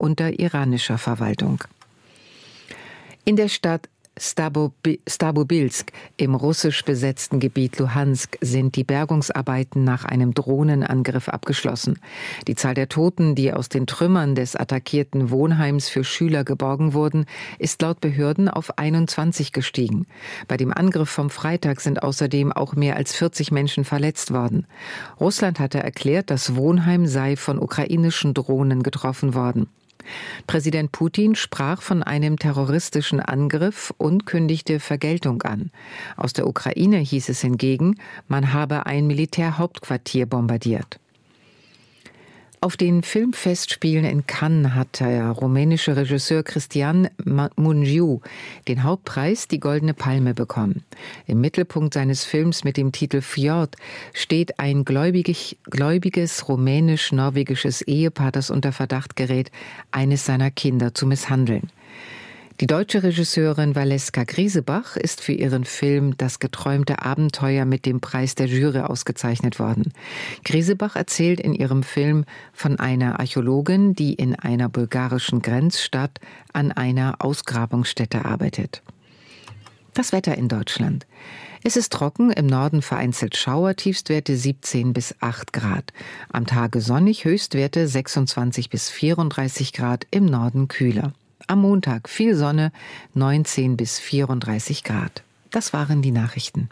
unter iranischer Verwaltung. In der Stadt Starobilsk im russisch besetzten Gebiet Luhansk sind die Bergungsarbeiten nach einem Drohnenangriff abgeschlossen. Die Zahl der Toten, die aus den Trümmern des attackierten Wohnheims für Schüler geborgen wurden, ist laut Behörden auf 21 gestiegen. Bei dem Angriff vom Freitag sind außerdem auch mehr als 40 Menschen verletzt worden. Russland hatte erklärt, das Wohnheim sei von ukrainischen Drohnen getroffen worden. Präsident Putin sprach von einem terroristischen Angriff und kündigte Vergeltung an. Aus der Ukraine hieß es hingegen, man habe ein Militärhauptquartier bombardiert. Auf den Filmfestspielen in Cannes hat der rumänische Regisseur Cristian Mungiu den Hauptpreis, die Goldene Palme, bekommen. Im Mittelpunkt seines Films mit dem Titel Fjord steht ein gläubiges rumänisch-norwegisches Ehepaar, das unter Verdacht gerät, eines seiner Kinder zu misshandeln. Die deutsche Regisseurin Valeska Griesebach ist für ihren Film Das geträumte Abenteuer mit dem Preis der Jury ausgezeichnet worden. Griesebach erzählt in ihrem Film von einer Archäologin, die in einer bulgarischen Grenzstadt an einer Ausgrabungsstätte arbeitet. Das Wetter in Deutschland. Es ist trocken, im Norden vereinzelt Schauer, Tiefstwerte 17 bis 8 Grad. Am Tage sonnig, Höchstwerte 26 bis 34 Grad, im Norden kühler. Am Montag viel Sonne, 19 bis 34 Grad. Das waren die Nachrichten.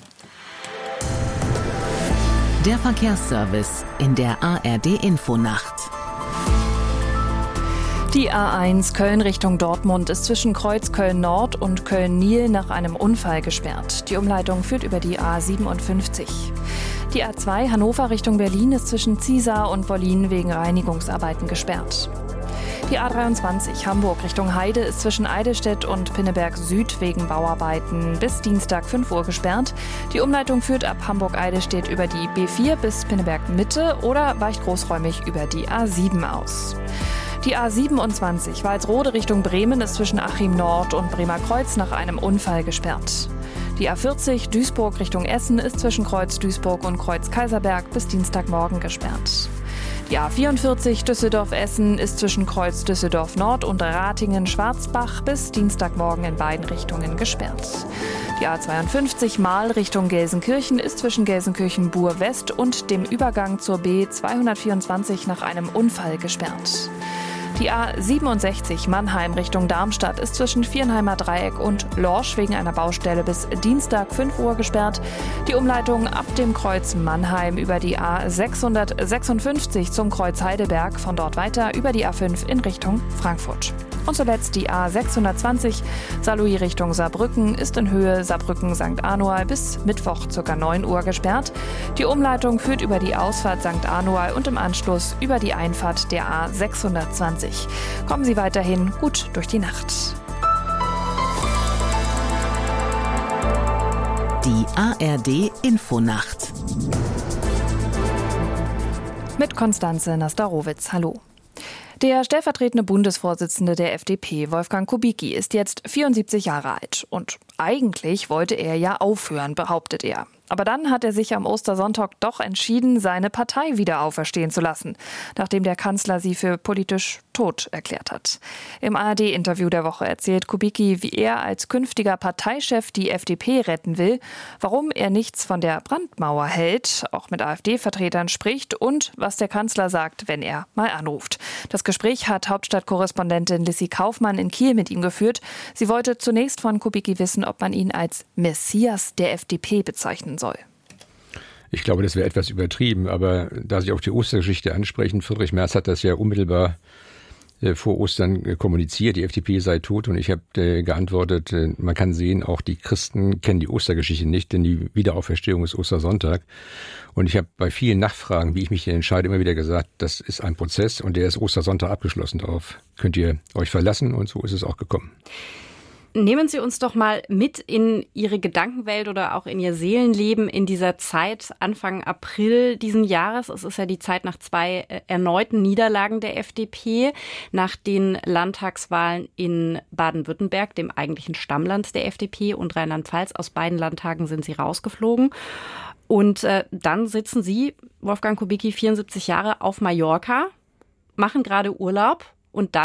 Der Verkehrsservice in der ARD-Infonacht. Die A1 Köln Richtung Dortmund ist zwischen Kreuz Köln-Nord und Köln-Niel nach einem Unfall gesperrt. Die Umleitung führt über die A57. Die A2 Hannover Richtung Berlin ist zwischen Ziesar und Wollin wegen Reinigungsarbeiten gesperrt. Die A23 Hamburg Richtung Heide ist zwischen Eidelstedt und Pinneberg Süd wegen Bauarbeiten bis Dienstag 5 Uhr gesperrt. Die Umleitung führt ab Hamburg-Eidelstedt über die B4 bis Pinneberg Mitte oder weicht großräumig über die A7 aus. Die A27 Walsrode Richtung Bremen ist zwischen Achim Nord und Bremer Kreuz nach einem Unfall gesperrt. Die A40 Duisburg Richtung Essen ist zwischen Kreuz Duisburg und Kreuz Kaiserberg bis Dienstagmorgen gesperrt. Die A44 Düsseldorf-Essen ist zwischen Kreuz Düsseldorf-Nord und Ratingen-Schwarzbach bis Dienstagmorgen in beiden Richtungen gesperrt. Die A52 Mahl Richtung Gelsenkirchen ist zwischen Gelsenkirchen-Bur-West und dem Übergang zur B224 nach einem Unfall gesperrt. Die A67 Mannheim Richtung Darmstadt ist zwischen Viernheimer Dreieck und Lorsch wegen einer Baustelle bis Dienstag 5 Uhr gesperrt. Die Umleitung ab dem Kreuz Mannheim über die A656 zum Kreuz Heidelberg, von dort weiter über die A5 in Richtung Frankfurt. Und zuletzt die A620 Saarlouis Richtung Saarbrücken ist in Höhe Saarbrücken-St. Aloy bis Mittwoch ca. 9 Uhr gesperrt. Die Umleitung führt über die Ausfahrt St. Aloy und im Anschluss über die Einfahrt der A620. Kommen Sie weiterhin gut durch die Nacht. Die ARD Infonacht. Mit Konstanze Nastarowitz. Hallo. Der stellvertretende Bundesvorsitzende der FDP, Wolfgang Kubicki, ist jetzt 74 Jahre alt. Und eigentlich wollte er ja aufhören, behauptet er. Aber dann hat er sich am Ostersonntag doch entschieden, seine Partei wieder auferstehen zu lassen, nachdem der Kanzler sie für politisch tot erklärt hat. Im ARD-Interview der Woche erzählt Kubicki, wie er als künftiger Parteichef die FDP retten will, warum er nichts von der Brandmauer hält, auch mit AfD-Vertretern spricht und was der Kanzler sagt, wenn er mal anruft. Das Gespräch hat Hauptstadtkorrespondentin Lissy Kaufmann in Kiel mit ihm geführt. Sie wollte zunächst von Kubicki wissen, ob man ihn als Messias der FDP bezeichnen soll. Ich glaube, das wäre etwas übertrieben, aber da Sie auch die Ostergeschichte ansprechen, Friedrich Merz hat das ja unmittelbar vor Ostern kommuniziert, die FDP sei tot, und ich habe geantwortet, man kann sehen, auch die Christen kennen die Ostergeschichte nicht, denn die Wiederauferstehung ist Ostersonntag. Und ich habe bei vielen Nachfragen, wie ich mich hier entscheide, immer wieder gesagt, das ist ein Prozess und der ist Ostersonntag abgeschlossen. Darauf könnt ihr euch verlassen, und so ist es auch gekommen. Nehmen Sie uns doch mal mit in Ihre Gedankenwelt oder auch in Ihr Seelenleben in dieser Zeit Anfang April diesen Jahres. Es ist ja die Zeit nach 2 erneuten Niederlagen der FDP, nach den Landtagswahlen in Baden-Württemberg, dem eigentlichen Stammland der FDP, und Rheinland-Pfalz. Aus beiden Landtagen sind Sie rausgeflogen. Und dann sitzen Sie, Wolfgang Kubicki, 74 Jahre, auf Mallorca, machen gerade Urlaub. Und dann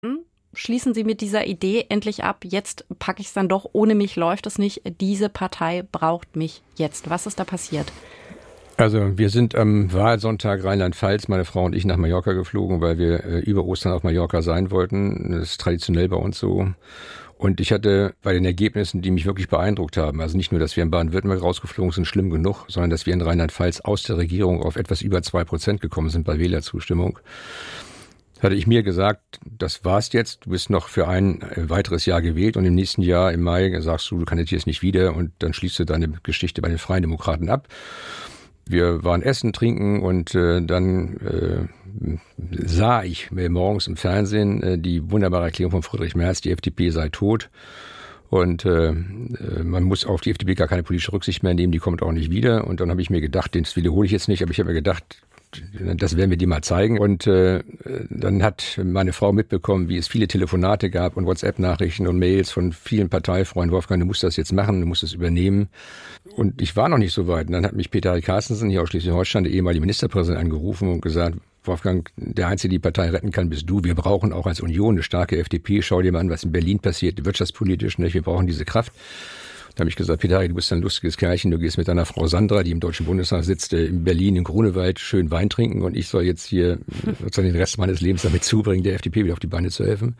schließen Sie mit dieser Idee endlich ab, jetzt packe ich es dann doch, ohne mich läuft es nicht, diese Partei braucht mich jetzt. Was ist da passiert? Also wir sind am Wahlsonntag Rheinland-Pfalz, meine Frau und ich, nach Mallorca geflogen, weil wir über Ostern auf Mallorca sein wollten. Das ist traditionell bei uns so. Und ich hatte bei den Ergebnissen, die mich wirklich beeindruckt haben, also nicht nur, dass wir in Baden-Württemberg rausgeflogen sind, schlimm genug, sondern dass wir in Rheinland-Pfalz aus der Regierung auf etwas über 2% gekommen sind bei Wählerzustimmung, hatte ich mir gesagt, das war's jetzt, du bist noch für ein weiteres Jahr gewählt und im nächsten Jahr, im Mai, sagst du kandidierst nicht wieder und dann schließt du deine Geschichte bei den Freien Demokraten ab. Wir waren essen, trinken und dann sah ich morgens im Fernsehen die wunderbare Erklärung von Friedrich Merz, die FDP sei tot. Und man muss auf die FDP gar keine politische Rücksicht mehr nehmen, die kommt auch nicht wieder. Und dann habe ich mir gedacht, das wiederhole ich jetzt nicht, aber ich habe mir gedacht, das werden wir dir mal zeigen. Und dann hat meine Frau mitbekommen, wie es viele Telefonate gab und WhatsApp-Nachrichten und Mails von vielen Parteifreunden. Wolfgang, du musst das jetzt machen, du musst es übernehmen. Und ich war noch nicht so weit. Und dann hat mich Peter Carstensen hier aus Schleswig-Holstein, der ehemalige Ministerpräsident, angerufen und gesagt, Wolfgang, der Einzige, der die Partei retten kann, bist du. Wir brauchen auch als Union eine starke FDP. Schau dir mal an, was in Berlin passiert, wirtschaftspolitisch. Nicht? Wir brauchen diese Kraft. Da habe ich gesagt, Peter, du bist ein lustiges Kerlchen, du gehst mit deiner Frau Sandra, die im Deutschen Bundestag sitzt, in Berlin, in Grunewald, schön Wein trinken und ich soll jetzt hier sozusagen den Rest meines Lebens damit zubringen, der FDP wieder auf die Beine zu helfen.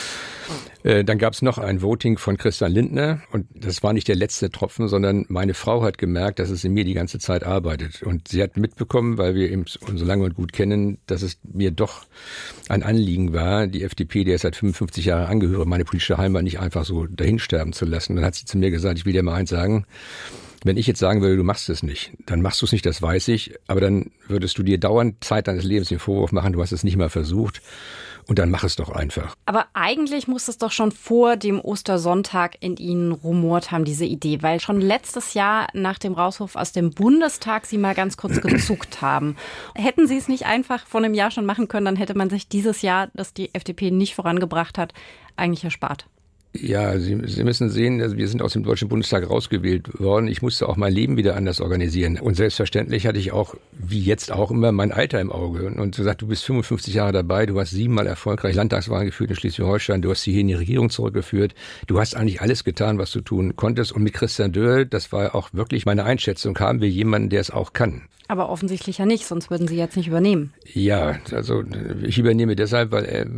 Dann gab es noch ein Voting von Christian Lindner und das war nicht der letzte Tropfen, sondern meine Frau hat gemerkt, dass es in mir die ganze Zeit arbeitet und sie hat mitbekommen, weil wir uns so lange und gut kennen, dass es mir doch ein Anliegen war, die FDP, der ich seit 55 Jahren angehöre, meine politische Heimat nicht einfach so dahinsterben zu lassen. Und dann hat sie zu mir gesagt, ich will dir mal eins sagen, wenn ich jetzt sagen würde, du machst es nicht, dann machst du es nicht, das weiß ich, aber dann würdest du dir dauernd Zeit deines Lebens den Vorwurf machen, du hast es nicht mal versucht. Und dann mach es doch einfach. Aber eigentlich muss es doch schon vor dem Ostersonntag in Ihnen rumort haben, diese Idee. Weil schon letztes Jahr nach dem Rauswurf aus dem Bundestag Sie mal ganz kurz gezuckt haben. Hätten Sie es nicht einfach vor einem Jahr schon machen können, dann hätte man sich dieses Jahr, das die FDP nicht vorangebracht hat, eigentlich erspart. Ja, Sie müssen sehen, also wir sind aus dem Deutschen Bundestag rausgewählt worden. Ich musste auch mein Leben wieder anders organisieren. Und selbstverständlich hatte ich auch, wie jetzt auch immer, mein Alter im Auge. Und gesagt, du bist 55 Jahre dabei, du hast 7-mal erfolgreich Landtagswahlen geführt in Schleswig-Holstein, du hast sie hier in die Regierung zurückgeführt. Du hast eigentlich alles getan, was du tun konntest. Und mit Christian Dörr, das war auch wirklich meine Einschätzung, haben wir jemanden, der es auch kann. Aber offensichtlich ja nicht, sonst würden Sie jetzt nicht übernehmen. Ja, also ich übernehme deshalb,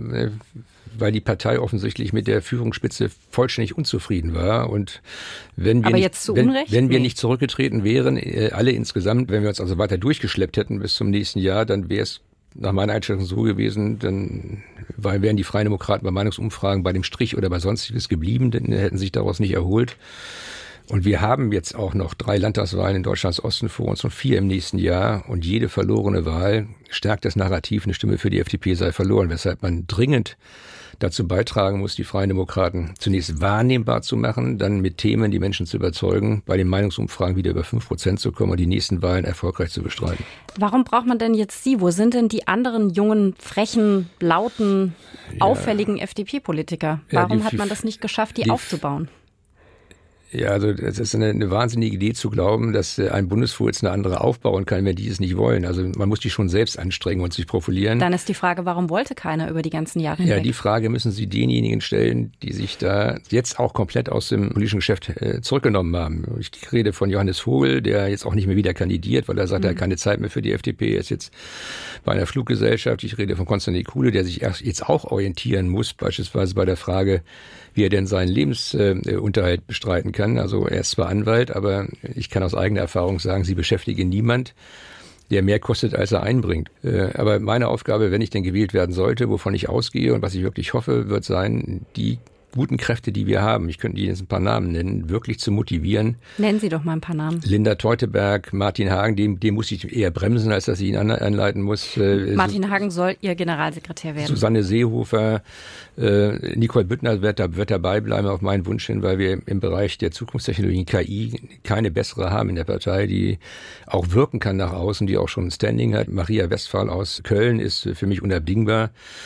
weil die Partei offensichtlich mit der Führungsspitze vollständig unzufrieden war. Und wenn wir, nicht zurückgetreten wären, alle insgesamt, wenn wir uns also weiter durchgeschleppt hätten bis zum nächsten Jahr, dann wäre es nach meiner Einschätzung so gewesen, dann wären die Freien Demokraten bei Meinungsumfragen bei dem Strich oder bei Sonstiges geblieben, denn hätten sich daraus nicht erholt. Und wir haben jetzt auch noch 3 Landtagswahlen in Deutschlands Osten vor uns und 4 im nächsten Jahr. Und jede verlorene Wahl stärkt das Narrativ, eine Stimme für die FDP sei verloren, weshalb man dringend dazu beitragen muss, die Freien Demokraten zunächst wahrnehmbar zu machen, dann mit Themen die Menschen zu überzeugen, bei den Meinungsumfragen wieder über 5% zu kommen und die nächsten Wahlen erfolgreich zu bestreiten. Warum braucht man denn jetzt Sie? Wo sind denn die anderen jungen, frechen, lauten, auffälligen FDP-Politiker? Warum hat man das nicht geschafft, die aufzubauen? Ja, also es ist eine wahnsinnige Idee zu glauben, dass ein Bundesvorsitzender andere aufbauen kann, wenn die es nicht wollen. Also man muss die schon selbst anstrengen und sich profilieren. Dann ist die Frage, warum wollte keiner über die ganzen Jahre hinweg? Ja, die Frage müssen Sie denjenigen stellen, die sich da jetzt auch komplett aus dem politischen Geschäft zurückgenommen haben. Ich rede von Johannes Vogel, der jetzt auch nicht mehr wieder kandidiert, weil er sagt, er hat keine Zeit mehr für die FDP. Er ist jetzt bei einer Fluggesellschaft. Ich rede von Konstantin Kuhle, der sich jetzt auch orientieren muss, beispielsweise bei der Frage, wie er denn seinen Lebensunterhalt bestreiten kann. Also er ist zwar Anwalt, aber ich kann aus eigener Erfahrung sagen, sie beschäftigen niemand, der mehr kostet, als er einbringt. Aber meine Aufgabe, wenn ich denn gewählt werden sollte, wovon ich ausgehe und was ich wirklich hoffe, wird sein, die guten Kräfte, die wir haben, ich könnte Ihnen jetzt ein paar Namen nennen, wirklich zu motivieren. Nennen Sie doch mal ein paar Namen. Linda Teuteberg, Martin Hagen, dem muss ich eher bremsen, als dass ich ihn anleiten muss. Martin Hagen soll Ihr Generalsekretär werden. Susanne Seehofer, Nicole Büttner wird dabei bleiben auf meinen Wunsch hin, weil wir im Bereich der Zukunftstechnologien KI keine bessere haben in der Partei, die auch wirken kann nach außen, die auch schon ein Standing hat. Maria Westphal aus Köln ist für mich unabdingbar.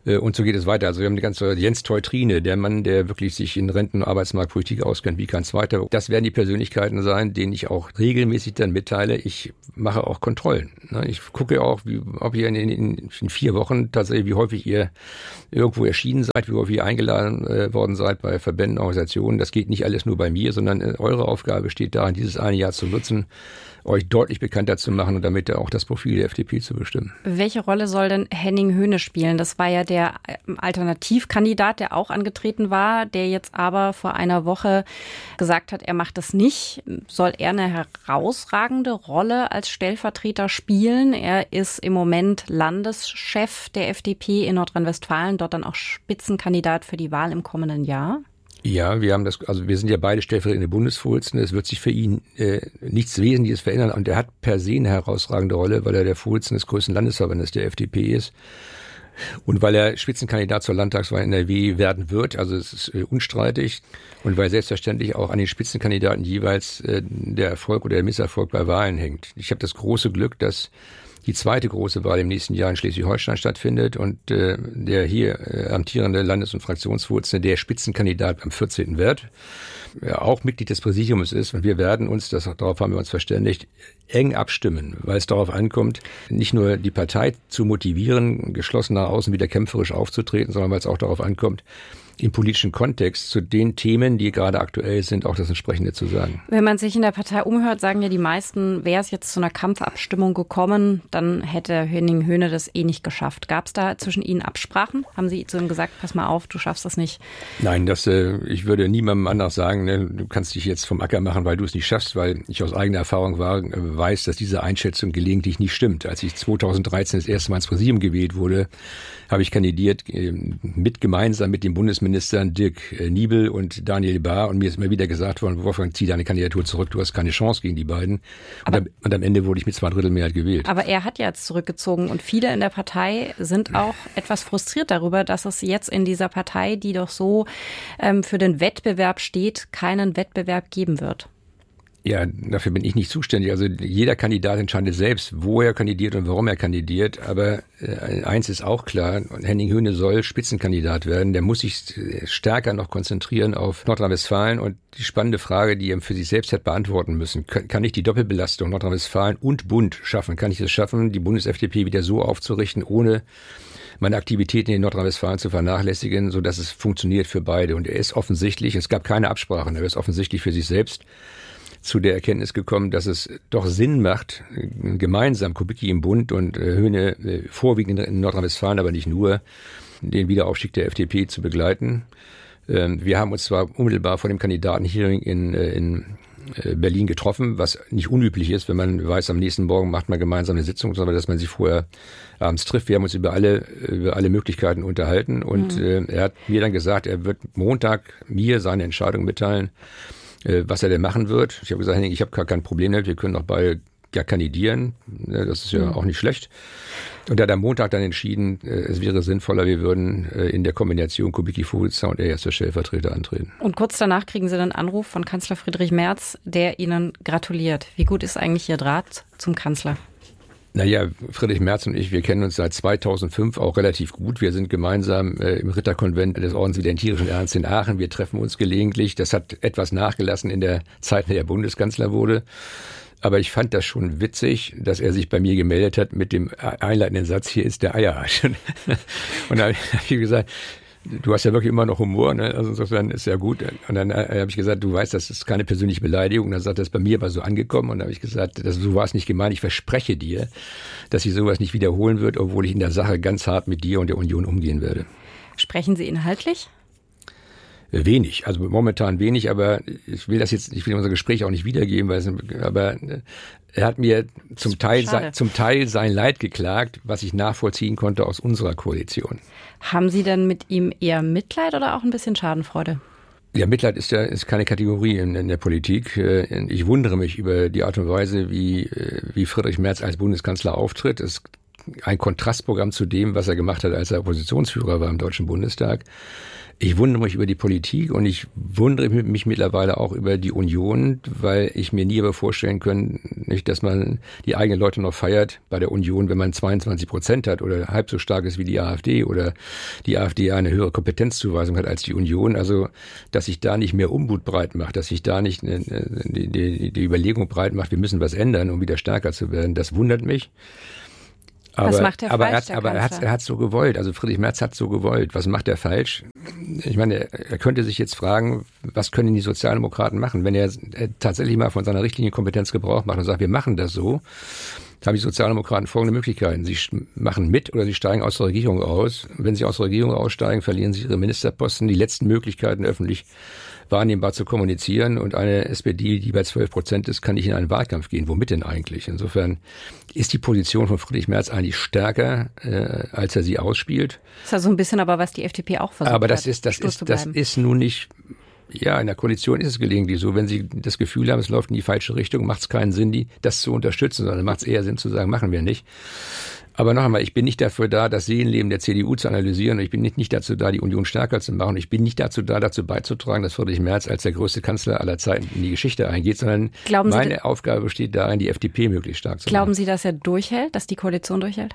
Und so geht es weiter. Also wir haben die ganze Jens Teutrine, der Mann, der wirklich sich in Renten- und Arbeitsmarktpolitik auskennt, wie kein zweiter. Das werden die Persönlichkeiten sein, denen ich auch regelmäßig dann mitteile. Ich mache auch Kontrollen. Ich gucke auch, ob ihr in 4 Wochen tatsächlich, wie häufig ihr irgendwo erschienen seid, wie häufig ihr eingeladen worden seid bei Verbänden, Organisationen. Das geht nicht alles nur bei mir, sondern eure Aufgabe besteht darin, dieses eine Jahr zu nutzen, euch deutlich bekannter zu machen und damit auch das Profil der FDP zu bestimmen. Welche Rolle soll denn Henning Höhne spielen? Das war ja der Alternativkandidat, der auch angetreten war, der jetzt aber vor einer Woche gesagt hat, er macht das nicht. Soll er eine herausragende Rolle als Stellvertreter spielen? Er ist im Moment Landeschef der FDP in Nordrhein-Westfalen, dort dann auch Spitzenkandidat für die Wahl im kommenden Jahr. Ja, wir sind ja beide stellvertretende Bundesvorsitzende. Es wird sich für ihn nichts Wesentliches verändern. Und er hat per se eine herausragende Rolle, weil er der Vorsitzende des größten Landesverbandes der FDP ist. Und weil er Spitzenkandidat zur Landtagswahl in NRW werden wird. Also es ist unstreitig. Und weil selbstverständlich auch an den Spitzenkandidaten jeweils der Erfolg oder der Misserfolg bei Wahlen hängt. Ich habe das große Glück, dass die zweite große Wahl im nächsten Jahr in Schleswig-Holstein stattfindet und der hier amtierende Landes- und Fraktionsvorsitzende der Spitzenkandidat am 14. wird, auch Mitglied des Präsidiums ist. Und wir werden uns, darauf haben wir uns verständigt, eng abstimmen, weil es darauf ankommt, nicht nur die Partei zu motivieren, geschlossen nach außen wieder kämpferisch aufzutreten, sondern weil es auch darauf ankommt, im politischen Kontext zu den Themen, die gerade aktuell sind, auch das Entsprechende zu sagen. Wenn man sich in der Partei umhört, sagen ja die meisten, wäre es jetzt zu einer Kampfabstimmung gekommen, dann hätte Henning Höhne das nicht geschafft. Gab es da zwischen Ihnen Absprachen? Haben Sie zu ihm gesagt, pass mal auf, du schaffst das nicht? Nein, ich würde niemandem anders sagen, du kannst dich jetzt vom Acker machen, weil du es nicht schaffst, weil ich aus eigener Erfahrung weiß, dass diese Einschätzung gelegentlich nicht stimmt. Als ich 2013 das erste Mal ins Präsidium gewählt wurde, habe ich kandidiert, gemeinsam mit dem Bundesministern Dirk Niebel und Daniel Bahr, und mir ist immer wieder gesagt worden, Wolfgang, zieh deine Kandidatur zurück, du hast keine Chance gegen die beiden. Und am Ende wurde ich mit 2/3 Mehrheit gewählt. Aber er hat ja jetzt zurückgezogen und viele in der Partei sind auch etwas frustriert darüber, dass es jetzt in dieser Partei, die doch so für den Wettbewerb steht, keinen Wettbewerb geben wird. Ja, dafür bin ich nicht zuständig. Also jeder Kandidat entscheidet selbst, wo er kandidiert und warum er kandidiert. Aber eins ist auch klar, Henning Höhne soll Spitzenkandidat werden. Der muss sich stärker noch konzentrieren auf Nordrhein-Westfalen. Und die spannende Frage, die er für sich selbst hat beantworten müssen, kann ich die Doppelbelastung Nordrhein-Westfalen und Bund schaffen? Kann ich es schaffen, die Bundes-FDP wieder so aufzurichten, ohne meine Aktivitäten in Nordrhein-Westfalen zu vernachlässigen, sodass es funktioniert für beide? Und er ist offensichtlich, es gab keine Absprachen, er ist offensichtlich für sich selbst zu der Erkenntnis gekommen, dass es doch Sinn macht, gemeinsam, Kubicki im Bund und Höhne vorwiegend in Nordrhein-Westfalen, aber nicht nur, den Wiederaufstieg der FDP zu begleiten. Wir haben uns zwar unmittelbar vor dem Kandidatenhearing in Berlin getroffen, was nicht unüblich ist, wenn man weiß, am nächsten Morgen macht man gemeinsam eine Sitzung, sondern dass man sich vorher abends trifft. Wir haben uns über alle Möglichkeiten unterhalten und er hat mir dann gesagt, er wird Montag mir seine Entscheidung mitteilen, was er denn machen wird. Ich habe gesagt, Henning, ich habe gar kein Problem damit, wir können auch beide ja kandidieren. Das ist ja auch nicht schlecht. Und er hat am Montag dann entschieden, es wäre sinnvoller, wir würden in der Kombination Kubicki-Vorsitzender und er erster Stellvertreter antreten. Und kurz danach kriegen Sie dann einen Anruf von Kanzler Friedrich Merz, der Ihnen gratuliert. Wie gut ist eigentlich Ihr Draht zum Kanzler? Naja, Friedrich Merz und ich, wir kennen uns seit 2005 auch relativ gut. Wir sind gemeinsam im Ritterkonvent des Ordens Evidentierischen Ernst in Aachen. Wir treffen uns gelegentlich. Das hat etwas nachgelassen in der Zeit, in der er Bundeskanzler wurde. Aber ich fand das schon witzig, dass er sich bei mir gemeldet hat mit dem einleitenden Satz, hier ist der Eierarsch. Und da habe ich gesagt, du hast ja wirklich immer noch Humor, ne? Also insofern ist ja gut. Und dann habe ich gesagt, du weißt, das ist keine persönliche Beleidigung. Und dann sagt er, das ist bei mir aber so angekommen. Und dann habe ich gesagt, so war es nicht gemeint. Ich verspreche dir, dass ich sowas nicht wiederholen wird, obwohl ich in der Sache ganz hart mit dir und der Union umgehen werde. Sprechen Sie inhaltlich? Wenig, also momentan wenig, aber ich will unser Gespräch auch nicht wiedergeben, aber er hat mir zum Teil sein Leid geklagt, was ich nachvollziehen konnte aus unserer Koalition. Haben Sie denn mit ihm eher Mitleid oder auch ein bisschen Schadenfreude? Ja, Mitleid ist keine Kategorie in der Politik. Ich wundere mich über die Art und Weise, wie Friedrich Merz als Bundeskanzler auftritt. Es ist ein Kontrastprogramm zu dem, was er gemacht hat, als er Oppositionsführer war im Deutschen Bundestag. Ich wundere mich über die Politik und ich wundere mich mittlerweile auch über die Union, weil ich mir nie aber vorstellen kann, nicht, dass man die eigenen Leute noch feiert bei der Union, wenn man 22% hat oder halb so stark ist wie die AfD oder die AfD eine höhere Kompetenzzuweisung hat als die Union. Also, dass sich da nicht mehr Unmut breit macht, dass sich da nicht die Überlegung breit macht, wir müssen was ändern, um wieder stärker zu werden, das wundert mich. Was macht er falsch, aber er hat so gewollt. Also Friedrich Merz hat so gewollt. Was macht er falsch? Ich meine, er könnte sich jetzt fragen, was können die Sozialdemokraten machen? Wenn er tatsächlich mal von seiner Richtlinienkompetenz Gebrauch macht und sagt, wir machen das so, haben die Sozialdemokraten folgende Möglichkeiten. Sie machen mit oder sie steigen aus der Regierung aus. Wenn sie aus der Regierung aussteigen, verlieren sie ihre Ministerposten. Die letzten Möglichkeiten, öffentlich wahrnehmbar zu kommunizieren. Und eine SPD, die bei 12% ist, kann nicht in einen Wahlkampf gehen. Womit denn eigentlich? Insofern ist die Position von Friedrich Merz eigentlich stärker, als er sie ausspielt. Das ist ja so ein bisschen aber, was die FDP auch versucht aber das ist nun nicht, ja, in der Koalition ist es gelegentlich so, wenn Sie das Gefühl haben, es läuft in die falsche Richtung, macht es keinen Sinn, das zu unterstützen, sondern macht es eher Sinn zu sagen, machen wir nicht. Aber noch einmal, ich bin nicht dafür da, das Seelenleben der CDU zu analysieren. Und ich bin nicht dazu da, die Union stärker zu machen. Ich bin nicht dazu da, dazu beizutragen, dass Friedrich Merz als der größte Kanzler aller Zeiten in die Geschichte eingeht, sondern meine Aufgabe besteht darin, die FDP möglichst stark zu machen. Glauben Sie, dass er durchhält, dass die Koalition durchhält?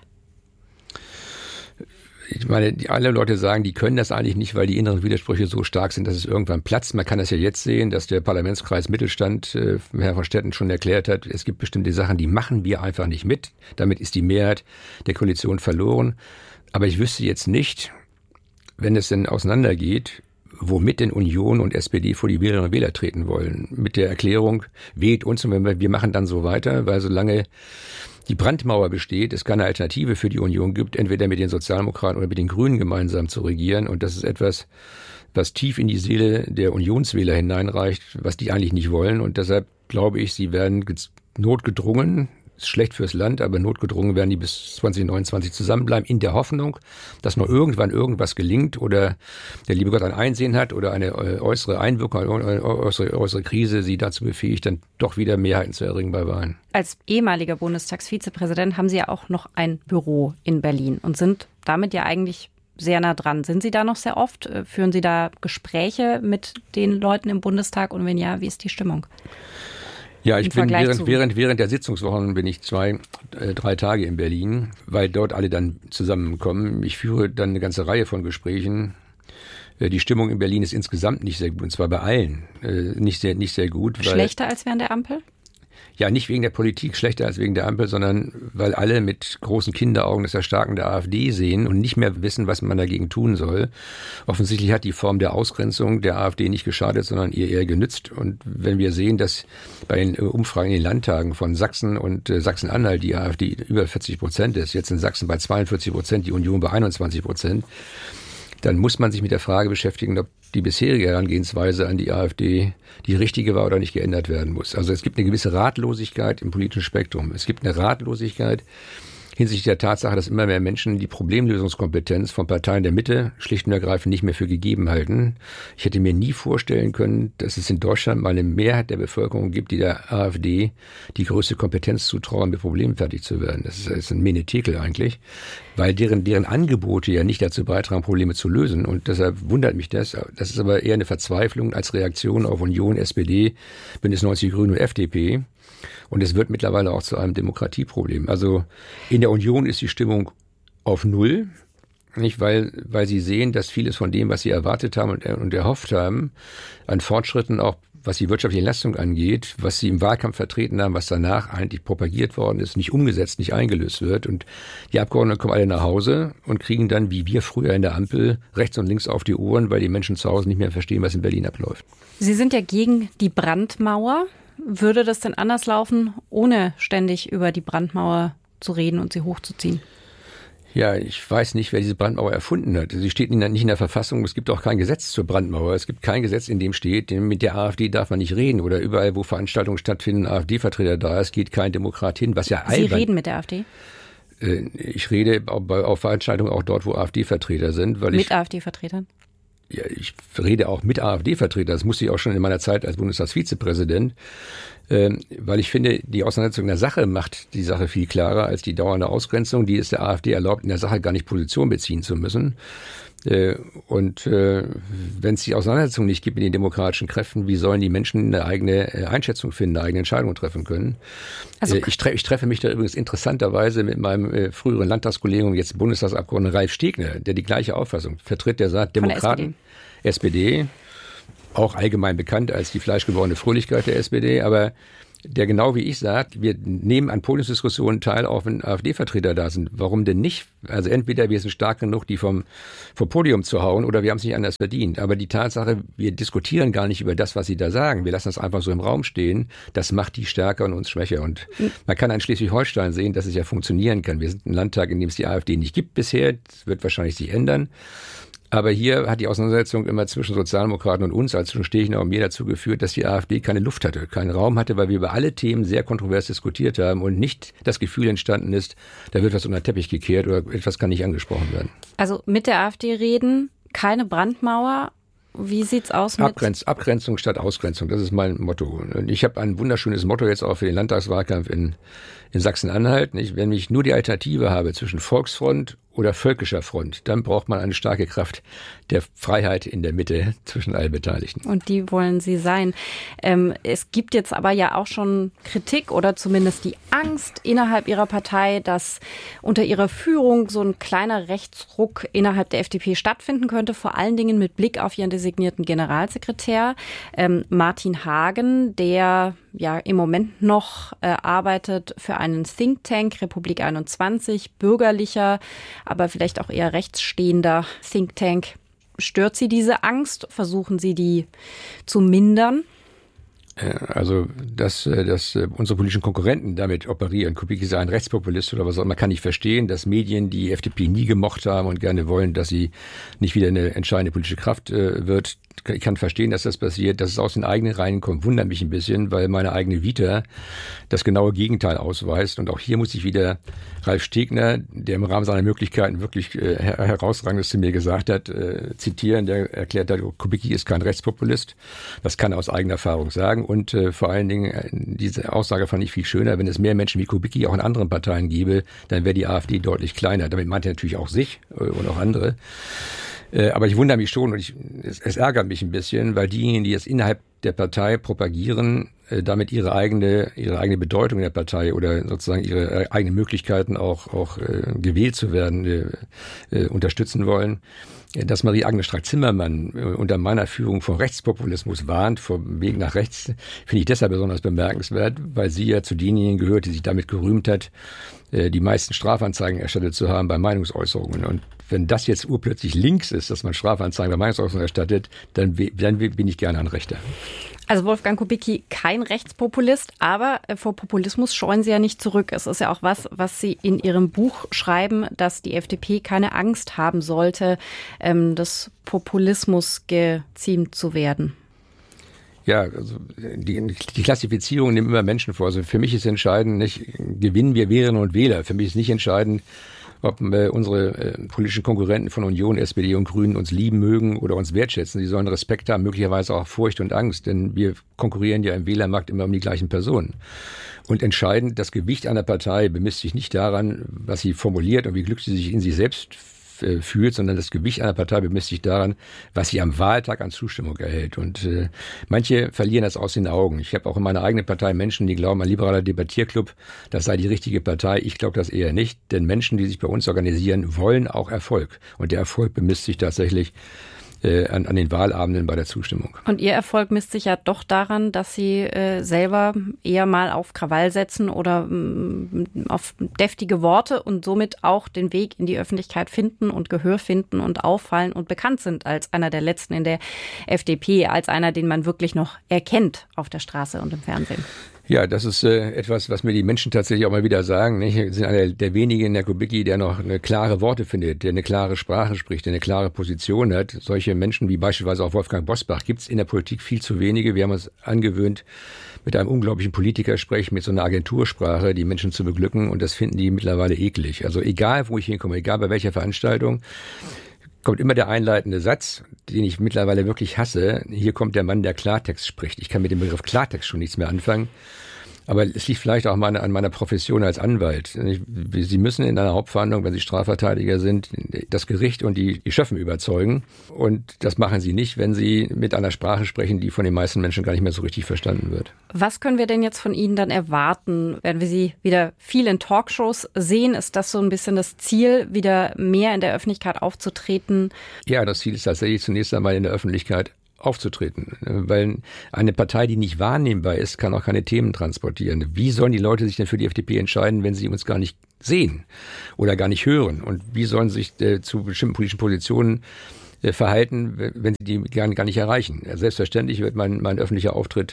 Ich meine, alle Leute sagen, die können das eigentlich nicht, weil die inneren Widersprüche so stark sind, dass es irgendwann platzt. Man kann das ja jetzt sehen, dass der Parlamentskreis Mittelstand, Herr von Stetten schon erklärt hat, es gibt bestimmte Sachen, die machen wir einfach nicht mit. Damit ist die Mehrheit der Koalition verloren. Aber ich wüsste jetzt nicht, wenn es denn auseinandergeht, womit denn Union und SPD vor die Wählerinnen und Wähler treten wollen. Mit der Erklärung, wählt uns und wir machen dann so weiter, weil solange die Brandmauer besteht, es keine Alternative für die Union gibt, entweder mit den Sozialdemokraten oder mit den Grünen gemeinsam zu regieren. Und das ist etwas, was tief in die Seele der Unionswähler hineinreicht, was die eigentlich nicht wollen. Und deshalb glaube ich, sie werden notgedrungen, ist schlecht fürs Land, aber notgedrungen werden die bis 2029 zusammenbleiben, in der Hoffnung, dass noch irgendwann irgendwas gelingt oder der liebe Gott ein Einsehen hat oder eine äußere Einwirkung, eine äußere Krise sie dazu befähigt, dann doch wieder Mehrheiten zu erringen bei Wahlen. Als ehemaliger Bundestagsvizepräsident haben Sie ja auch noch ein Büro in Berlin und sind damit ja eigentlich sehr nah dran. Sind Sie da noch sehr oft? Führen Sie da Gespräche mit den Leuten im Bundestag und wenn ja, wie ist die Stimmung? Ja, ich bin während der Sitzungswochen bin ich 2-3 Tage in Berlin, weil dort alle dann zusammenkommen. Ich führe dann eine ganze Reihe von Gesprächen. Die Stimmung in Berlin ist insgesamt nicht sehr gut, und zwar bei allen nicht sehr gut. Schlechter als während der Ampel? Ja, nicht wegen der Politik, schlechter als wegen der Ampel, sondern weil alle mit großen Kinderaugen das Erstarken der AfD sehen und nicht mehr wissen, was man dagegen tun soll. Offensichtlich hat die Form der Ausgrenzung der AfD nicht geschadet, sondern ihr eher genützt. Und wenn wir sehen, dass bei den Umfragen in den Landtagen von Sachsen und Sachsen-Anhalt die AfD über 40% ist, jetzt in Sachsen bei 42%, die Union bei 21%, dann muss man sich mit der Frage beschäftigen, ob die bisherige Herangehensweise an die AfD die richtige war oder nicht geändert werden muss. Also es gibt eine gewisse Ratlosigkeit im politischen Spektrum. Es gibt eine Ratlosigkeit hinsichtlich der Tatsache, dass immer mehr Menschen die Problemlösungskompetenz von Parteien der Mitte schlicht und ergreifend nicht mehr für gegeben halten. Ich hätte mir nie vorstellen können, dass es in Deutschland mal eine Mehrheit der Bevölkerung gibt, die der AfD die größte Kompetenz zutrauen, mit Problemen fertig zu werden. Das ist ein Menetekel eigentlich, weil deren Angebote ja nicht dazu beitragen, Probleme zu lösen. Und deshalb wundert mich das. Das ist aber eher eine Verzweiflung als Reaktion auf Union, SPD, Bündnis 90 Grüne und FDP. Und es wird mittlerweile auch zu einem Demokratieproblem. Also in der Union ist die Stimmung auf Null, nicht weil sie sehen, dass vieles von dem, was sie erwartet haben und erhofft haben, an Fortschritten, auch was die wirtschaftliche Leistung angeht, was sie im Wahlkampf vertreten haben, was danach eigentlich propagiert worden ist, nicht umgesetzt, nicht eingelöst wird. Und die Abgeordneten kommen alle nach Hause und kriegen dann, wie wir früher in der Ampel, rechts und links auf die Ohren, weil die Menschen zu Hause nicht mehr verstehen, was in Berlin abläuft. Sie sind ja gegen die Brandmauer. Würde das denn anders laufen, ohne ständig über die Brandmauer zu reden und sie hochzuziehen? Ja, ich weiß nicht, wer diese Brandmauer erfunden hat. Sie steht nicht in der Verfassung. Es gibt auch kein Gesetz zur Brandmauer. Es gibt kein Gesetz, in dem steht, mit der AfD darf man nicht reden. Oder überall, wo Veranstaltungen stattfinden, AfD-Vertreter da ist, geht kein Demokrat hin. Was ja albern. Sie reden mit der AfD? Ich rede auf Veranstaltungen auch dort, wo AfD-Vertreter sind. Mit AfD-Vertretern? Ja, ich rede auch mit AfD-Vertretern. Das musste ich auch schon in meiner Zeit als Bundestagsvizepräsident, weil ich finde, die Auseinandersetzung der Sache macht die Sache viel klarer als die dauernde Ausgrenzung, die es der AfD erlaubt, in der Sache gar nicht Position beziehen zu müssen. Und wenn es die Auseinandersetzung nicht gibt mit den demokratischen Kräften, wie sollen die Menschen eine eigene Einschätzung finden, eine eigene Entscheidung treffen können? Also ich treffe mich da übrigens interessanterweise mit meinem früheren Landtagskollegen, jetzt Bundestagsabgeordneten Ralf Stegner, der die gleiche Auffassung vertritt. Der sagt, Demokraten, SPD, auch allgemein bekannt als die fleischgewordene Fröhlichkeit der SPD, aber der genau wie ich sagt, wir nehmen an Podiumsdiskussionen teil, auch wenn AfD-Vertreter da sind. Warum denn nicht? Also entweder wir sind stark genug, die vom Podium zu hauen, oder wir haben es nicht anders verdient. Aber die Tatsache, wir diskutieren gar nicht über das, was sie da sagen. Wir lassen das einfach so im Raum stehen. Das macht die stärker und uns schwächer. Und man kann an Schleswig-Holstein sehen, dass es ja funktionieren kann. Wir sind ein Landtag, in dem es die AfD nicht gibt bisher. Das wird wahrscheinlich sich ändern. Aber hier hat die Auseinandersetzung immer zwischen Sozialdemokraten und uns, als zwischen Stegner und mir, dazu geführt, dass die AfD keine Luft hatte, keinen Raum hatte, weil wir über alle Themen sehr kontrovers diskutiert haben und nicht das Gefühl entstanden ist, da wird was unter den Teppich gekehrt oder etwas kann nicht angesprochen werden. Also mit der AfD reden, keine Brandmauer. Wie sieht's aus mit Abgrenzung statt Ausgrenzung, das ist mein Motto. Ich habe ein wunderschönes Motto jetzt auch für den Landtagswahlkampf in Sachsen-Anhalt. Wenn ich nur die Alternative habe zwischen Volksfront oder völkischer Front, dann braucht man eine starke Kraft der Freiheit in der Mitte zwischen allen Beteiligten. Und die wollen Sie sein. Es gibt jetzt aber ja auch schon Kritik oder zumindest die Angst innerhalb Ihrer Partei, dass unter Ihrer Führung so ein kleiner Rechtsruck innerhalb der FDP stattfinden könnte, vor allen Dingen mit Blick auf Ihren designierten Generalsekretär Martin Hagen, der ja im Moment noch arbeitet für einen Think Tank, Republik 21, bürgerlicher, aber vielleicht auch eher rechtsstehender Think Tank. Stört Sie diese Angst? Versuchen Sie, die zu mindern? Also, dass unsere politischen Konkurrenten damit operieren, Kubicki sei ein Rechtspopulist oder was auch immer, kann ich verstehen, dass Medien die FDP nie gemocht haben und gerne wollen, dass sie nicht wieder eine entscheidende politische Kraft wird. Ich kann verstehen, dass das passiert. Dass es aus den eigenen Reihen kommt, wundert mich ein bisschen, weil meine eigene Vita das genaue Gegenteil ausweist. Und auch hier muss ich wieder Ralf Stegner, der im Rahmen seiner Möglichkeiten wirklich herausragendes zu mir gesagt hat, zitieren. Der erklärt hat, Kubicki ist kein Rechtspopulist. Das kann er aus eigener Erfahrung sagen. Und vor allen Dingen, diese Aussage fand ich viel schöner. Wenn es mehr Menschen wie Kubicki auch in anderen Parteien gäbe, dann wäre die AfD deutlich kleiner. Damit meint er natürlich auch sich und auch andere. Aber ich wundere mich schon und es ärgert mich ein bisschen, weil diejenigen, die jetzt innerhalb der Partei propagieren, damit ihre eigene Bedeutung in der Partei oder sozusagen ihre eigenen Möglichkeiten auch gewählt zu werden, unterstützen wollen. Dass Marie-Agnes Strack-Zimmermann unter meiner Führung vor Rechtspopulismus warnt, vom Weg nach rechts, finde ich deshalb besonders bemerkenswert, weil sie ja zu denjenigen gehört, die sich damit gerühmt hat, die meisten Strafanzeigen erstattet zu haben bei Meinungsäußerungen. Und wenn das jetzt urplötzlich links ist, dass man Strafanzeigen bei Meinungsäußerungen erstattet, dann bin ich gerne ein Rechter. Also Wolfgang Kubicki, kein Rechtspopulist, aber vor Populismus scheuen Sie ja nicht zurück. Es ist ja auch was Sie in Ihrem Buch schreiben, dass die FDP keine Angst haben sollte, des Populismus geziemt zu werden. Ja, also die Klassifizierung nimmt immer Menschen vor. Also für mich ist entscheidend, nicht gewinnen wir Wählerinnen und Wähler. Für mich ist nicht entscheidend, ob unsere politischen Konkurrenten von Union, SPD und Grünen uns lieben mögen oder uns wertschätzen. Sie sollen Respekt haben, möglicherweise auch Furcht und Angst, denn wir konkurrieren ja im Wählermarkt immer um die gleichen Personen. Und entscheidend, das Gewicht einer Partei bemisst sich nicht daran, was sie formuliert und wie glücklich sie sich in sich selbst fühlt, sondern das Gewicht einer Partei bemisst sich daran, was sie am Wahltag an Zustimmung erhält. Und manche verlieren das aus den Augen. Ich habe auch in meiner eigenen Partei Menschen, die glauben, ein liberaler Debattierclub, das sei die richtige Partei. Ich glaube das eher nicht, denn Menschen, die sich bei uns organisieren, wollen auch Erfolg. Und der Erfolg bemisst sich tatsächlich an den Wahlabenden bei der Zustimmung. Und Ihr Erfolg misst sich ja doch daran, dass Sie selber eher mal auf Krawall setzen oder auf deftige Worte und somit auch den Weg in die Öffentlichkeit finden und Gehör finden und auffallen und bekannt sind als einer der Letzten in der FDP, als einer, den man wirklich noch erkennt auf der Straße und im Fernsehen. Ja, das ist etwas, was mir die Menschen tatsächlich auch mal wieder sagen. Nicht? Wir sind einer der wenigen, der Kubicki, der noch eine klare Worte findet, der eine klare Sprache spricht, der eine klare Position hat. Solche Menschen wie beispielsweise auch Wolfgang Bosbach gibt es in der Politik viel zu wenige. Wir haben uns angewöhnt, mit einem unglaublichen Politikersprech, mit so einer Agentursprache die Menschen zu beglücken und das finden die mittlerweile eklig. Also egal, wo ich hinkomme, egal bei welcher Veranstaltung, kommt immer der einleitende Satz, den ich mittlerweile wirklich hasse. Hier kommt der Mann, der Klartext spricht. Ich kann mit dem Begriff Klartext schon nichts mehr anfangen. Aber es liegt vielleicht auch an meiner Profession als Anwalt. Sie müssen in einer Hauptverhandlung, wenn Sie Strafverteidiger sind, das Gericht und die Schöffen überzeugen. Und das machen Sie nicht, wenn Sie mit einer Sprache sprechen, die von den meisten Menschen gar nicht mehr so richtig verstanden wird. Was können wir denn jetzt von Ihnen dann erwarten? Werden wir Sie wieder viel in Talkshows sehen? Ist das so ein bisschen das Ziel, wieder mehr in der Öffentlichkeit aufzutreten? Ja, das Ziel ist tatsächlich zunächst einmal in der Öffentlichkeit aufzutreten. Weil eine Partei, die nicht wahrnehmbar ist, kann auch keine Themen transportieren. Wie sollen die Leute sich denn für die FDP entscheiden, wenn sie uns gar nicht sehen oder gar nicht hören? Und wie sollen sie sich zu bestimmten politischen Positionen verhalten, wenn sie die gar nicht erreichen? Selbstverständlich wird mein öffentlicher Auftritt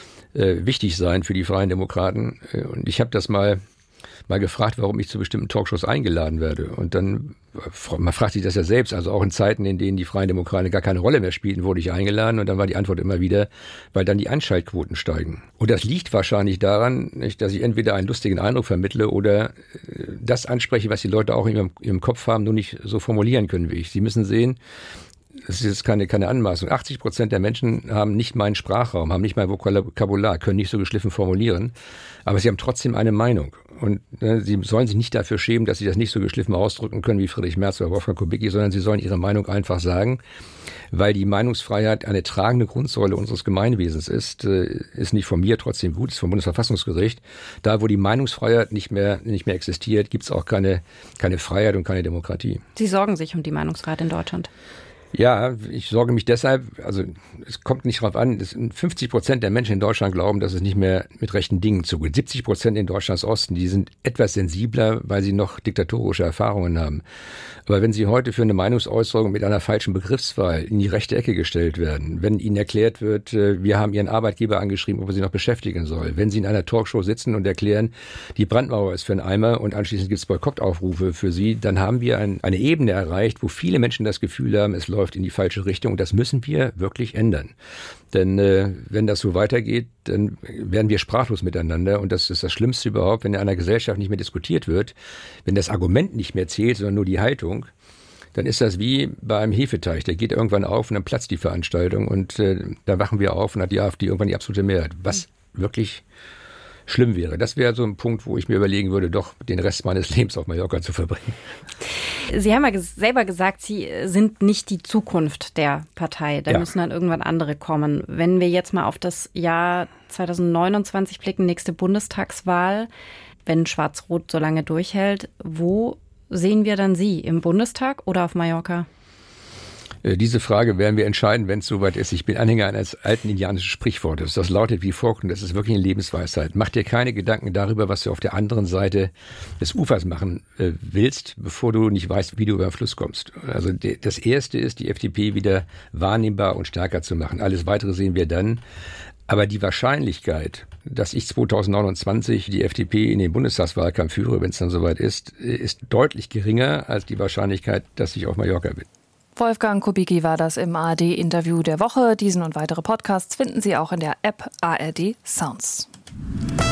wichtig sein für die Freien Demokraten. Und ich habe das mal gefragt, warum ich zu bestimmten Talkshows eingeladen werde. Und dann, man fragt sich das ja selbst, also auch in Zeiten, in denen die Freien Demokraten gar keine Rolle mehr spielten, wurde ich eingeladen. Und dann war die Antwort immer wieder, weil dann die Einschaltquoten steigen. Und das liegt wahrscheinlich daran, dass ich entweder einen lustigen Eindruck vermittle oder das anspreche, was die Leute auch in ihrem Kopf haben, nur nicht so formulieren können wie ich. Sie müssen sehen, das ist jetzt keine Anmaßung. 80% der Menschen haben nicht meinen Sprachraum, haben nicht mein Vokabular, können nicht so geschliffen formulieren, aber sie haben trotzdem eine Meinung. Und sie sollen sich nicht dafür schämen, dass sie das nicht so geschliffen ausdrücken können wie Friedrich Merz oder Wolfgang Kubicki, sondern sie sollen ihre Meinung einfach sagen, weil die Meinungsfreiheit eine tragende Grundsäule unseres Gemeinwesens ist nicht von mir trotzdem gut, ist vom Bundesverfassungsgericht. Da, wo die Meinungsfreiheit nicht mehr existiert, gibt es auch keine Freiheit und keine Demokratie. Sie sorgen sich um die Meinungsfreiheit in Deutschland? Ja, ich sorge mich deshalb, also es kommt nicht darauf an, 50% der Menschen in Deutschland glauben, dass es nicht mehr mit rechten Dingen zugeht. 70% in Deutschlands Osten, die sind etwas sensibler, weil sie noch diktatorische Erfahrungen haben. Aber wenn sie heute für eine Meinungsäußerung mit einer falschen Begriffswahl in die rechte Ecke gestellt werden, wenn ihnen erklärt wird, wir haben ihren Arbeitgeber angeschrieben, ob er sie noch beschäftigen soll, wenn sie in einer Talkshow sitzen und erklären, die Brandmauer ist für einen Eimer und anschließend gibt es Boykottaufrufe für sie, dann haben wir eine Ebene erreicht, wo viele Menschen das Gefühl haben, es läuft in die falsche Richtung und das müssen wir wirklich ändern. Denn wenn das so weitergeht, dann werden wir sprachlos miteinander und das ist das Schlimmste überhaupt, wenn in einer Gesellschaft nicht mehr diskutiert wird, wenn das Argument nicht mehr zählt, sondern nur die Haltung, dann ist das wie bei einem Hefeteig, der geht irgendwann auf und dann platzt die Veranstaltung und dann wachen wir auf und hat die AfD irgendwann die absolute Mehrheit, was wirklich schlimm wäre. Das wäre so ein Punkt, wo ich mir überlegen würde, doch den Rest meines Lebens auf Mallorca zu verbringen. Sie haben ja selber gesagt, Sie sind nicht die Zukunft der Partei. Da müssen dann irgendwann andere kommen. Wenn wir jetzt mal auf das Jahr 2029 blicken, nächste Bundestagswahl, wenn Schwarz-Rot so lange durchhält, wo sehen wir dann Sie? Im Bundestag oder auf Mallorca? Diese Frage werden wir entscheiden, wenn es soweit ist. Ich bin Anhänger eines alten indianischen Sprichwortes. Das lautet wie folgt, und das ist wirklich eine Lebensweisheit. Mach dir keine Gedanken darüber, was du auf der anderen Seite des Ufers machen willst, bevor du nicht weißt, wie du über den Fluss kommst. Also das Erste ist, die FDP wieder wahrnehmbar und stärker zu machen. Alles Weitere sehen wir dann. Aber die Wahrscheinlichkeit, dass ich 2029 die FDP in den Bundestagswahlkampf führe, wenn es dann soweit ist deutlich geringer als die Wahrscheinlichkeit, dass ich auf Mallorca bin. Wolfgang Kubicki war das im ARD-Interview der Woche. Diesen und weitere Podcasts finden Sie auch in der App ARD Sounds.